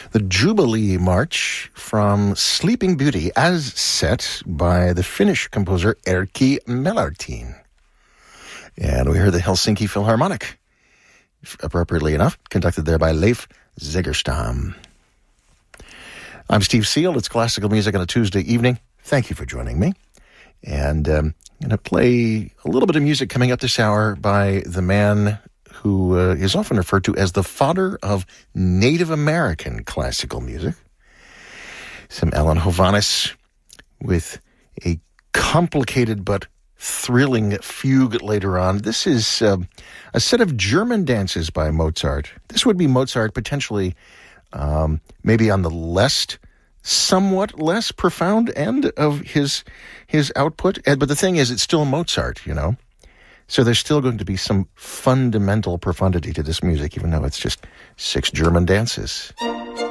the Jubilee March from Sleeping Beauty, as set by the Finnish composer Erkki Melartin. And we heard the Helsinki Philharmonic, appropriately enough, conducted there by Leif Segerstam. I'm Steve Seal. It's classical music on a Tuesday evening. Thank you for joining me. And I'm going to play a little bit of music coming up this hour by the man who is often referred to as the father of Native American classical music. Some Alan Hovhaness with a complicated but thrilling fugue later on. This is a set of German dances by Mozart. This would be Mozart potentially maybe on the somewhat less profound end of his output. But the thing is, it's still Mozart, you know. So there's still going to be some fundamental profundity to this music, even though it's just 6 German dances.